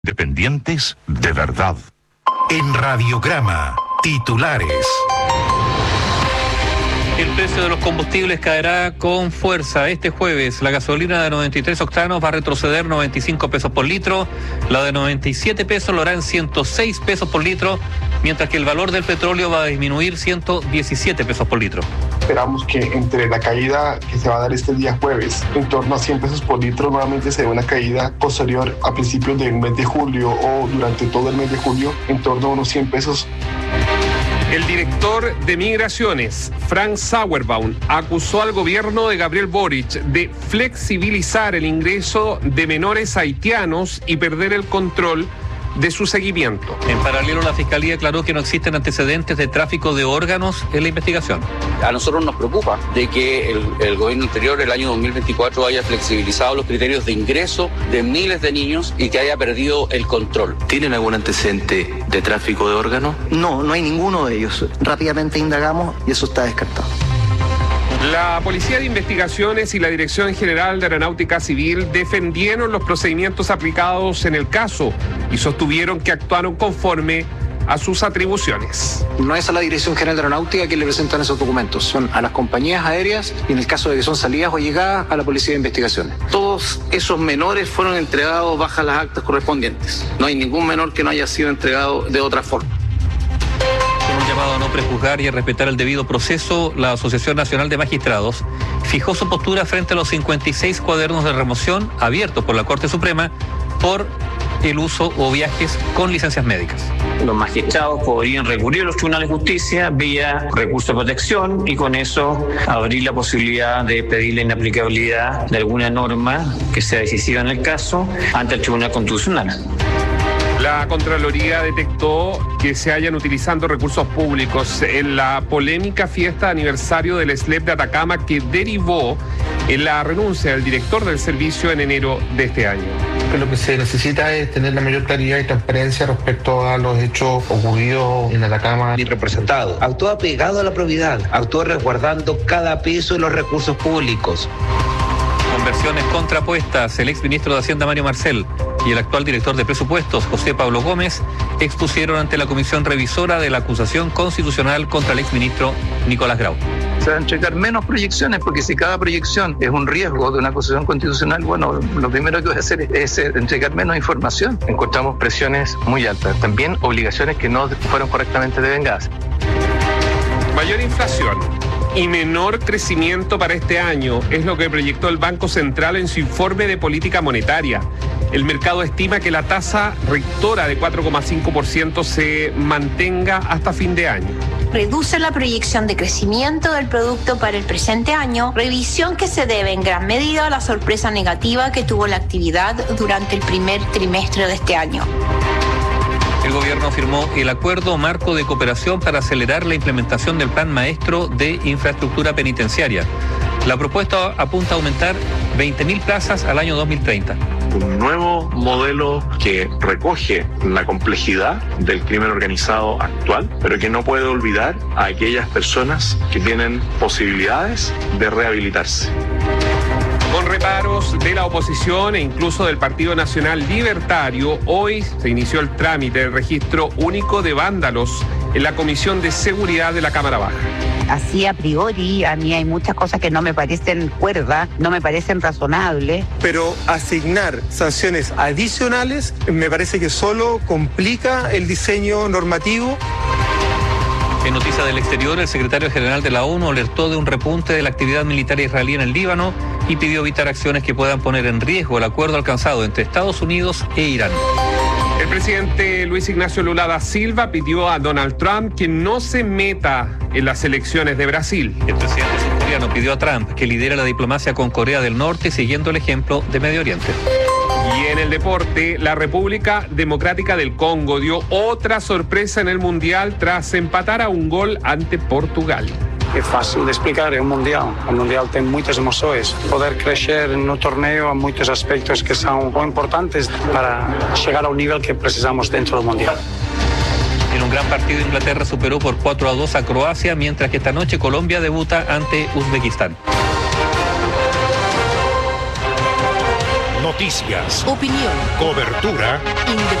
Dependientes de verdad. En Radiograma, titulares. El precio de los combustibles caerá con fuerza este jueves. La gasolina de 93 octanos va a retroceder 95 pesos por litro, la de 97 pesos lo hará en 106 pesos por litro, mientras que el valor del petróleo va a disminuir 117 pesos por litro. Esperamos que entre la caída que se va a dar este día jueves, en torno a 100 pesos por litro, nuevamente se dé una caída posterior a principios del mes de julio o durante todo el mes de julio, en torno a unos 100 pesos. El director de Migraciones, Frank Sauerbaum, acusó al gobierno de Gabriel Boric de flexibilizar el ingreso de menores haitianos y perder el control de su seguimiento. En paralelo, la Fiscalía aclaró que no existen antecedentes de tráfico de órganos en la investigación. A nosotros nos preocupa de que el gobierno anterior, el año 2024, haya flexibilizado los criterios de ingreso de miles de niños y que haya perdido el control. ¿Tienen algún antecedente de tráfico de órganos? No hay ninguno de ellos. Rápidamente indagamos y eso está descartado. La Policía de Investigaciones y la Dirección General de Aeronáutica Civil defendieron los procedimientos aplicados en el caso y sostuvieron que actuaron conforme a sus atribuciones. No es a la Dirección General de Aeronáutica que le presentan esos documentos, son a las compañías aéreas y en el caso de que son salidas o llegadas a la Policía de Investigaciones. Todos esos menores fueron entregados bajo las actas correspondientes. No hay ningún menor que no haya sido entregado de otra forma. Con un llamado a no prejuzgar y a respetar el debido proceso, la Asociación Nacional de Magistrados fijó su postura frente a los 56 cuadernos de remoción abiertos por la Corte Suprema por el uso o viajes con licencias médicas. Los magistrados podrían recurrir a los tribunales de justicia vía recurso de protección y con eso abrir la posibilidad de pedir la inaplicabilidad de alguna norma que sea decisiva en el caso ante el Tribunal Constitucional. La Contraloría detectó que se hayan utilizando recursos públicos en la polémica fiesta de aniversario del SLEP de Atacama que derivó en la renuncia del director del servicio en enero de este año. Lo que se necesita es tener la mayor claridad y transparencia respecto a los hechos ocurridos en Atacama. Mi representado actuó apegado a la probidad, actuó resguardando cada peso de los recursos públicos. Con versiones contrapuestas, el exministro de Hacienda Mario Marcel y el actual director de presupuestos José Pablo Gómez expusieron ante la comisión revisora de la acusación constitucional contra el exministro Nicolás Grau. Se van a entregar menos proyecciones porque si cada proyección es un riesgo de una acusación constitucional, bueno, lo primero que voy a hacer es entregar menos información. Encontramos presiones muy altas, también obligaciones que no fueron correctamente devengadas. Mayor inflación y menor crecimiento para este año es lo que proyectó el Banco Central en su informe de política monetaria. El mercado estima que la tasa rectora de 4,5% se mantenga hasta fin de año. Reduce la proyección de crecimiento del producto para el presente año, revisión que se debe en gran medida a la sorpresa negativa que tuvo la actividad durante el primer trimestre de este año. El gobierno firmó el acuerdo marco de cooperación para acelerar la implementación del Plan Maestro de Infraestructura Penitenciaria. La propuesta apunta a aumentar 20.000 plazas al año 2030. Un nuevo modelo que recoge la complejidad del crimen organizado actual, pero que no puede olvidar a aquellas personas que tienen posibilidades de rehabilitarse. Con reparos de la oposición e incluso del Partido Nacional Libertario, hoy se inició el trámite del registro único de vándalos en la Comisión de Seguridad de la Cámara Baja. Así a priori, a mí hay muchas cosas que no me parecen cuerdas, no me parecen razonables. Pero asignar sanciones adicionales me parece que solo complica el diseño normativo. En noticias del exterior, el secretario general de la ONU alertó de un repunte de la actividad militar israelí en el Líbano y pidió evitar acciones que puedan poner en riesgo el acuerdo alcanzado entre Estados Unidos e Irán. El presidente Luis Ignacio Lula da Silva pidió a Donald Trump que no se meta en las elecciones de Brasil. El presidente surcoreano pidió a Trump que lidere la diplomacia con Corea del Norte siguiendo el ejemplo de Medio Oriente. Y en el deporte, la República Democrática del Congo dio otra sorpresa en el Mundial tras empatar a un gol ante Portugal. É fácil de explicar, é um Mundial. O Mundial tem muitas emoções. Poder crescer no torneio há muitos aspectos que são importantes para chegar ao nível que precisamos dentro do Mundial. En un gran partido, Inglaterra superó por 4-2 a Croacia, mientras que esta noche Colombia debuta ante Uzbekistán. Noticias. Opinión. Cobertura.